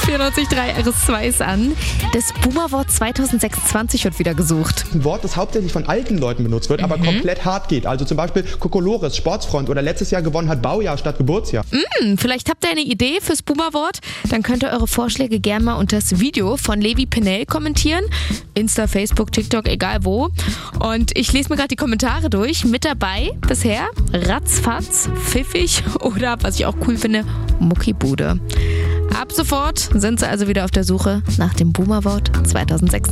94.3 RS2 ist an. Das Boomer-Wort 2026 wird wieder gesucht. Ein Wort, das hauptsächlich von alten Leuten benutzt wird, aber komplett hart geht. Also zum Beispiel Kokolores, Sportsfreund oder letztes Jahr gewonnen hat Baujahr statt Geburtsjahr. Vielleicht habt ihr eine Idee fürs Boomer-Wort? Dann könnt ihr eure Vorschläge gerne mal unter das Video von Levi Pennell kommentieren. Insta, Facebook, TikTok, egal wo. Und ich lese mir gerade die Kommentare durch. Mit dabei bisher Ratzfatz, Pfiffig oder, was ich auch cool finde, Muckibude. Ab sofort sind sie also wieder auf der Suche nach dem Boomer-Wort 2006.